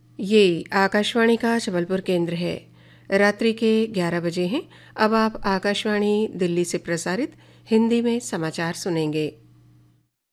ये आकाशवाणी का जबलपुर केंद्र है। रात्रि के 11 बजे हैं। अब आप आकाशवाणी दिल्ली से प्रसारित हिंदी में समाचार सुनेंगे।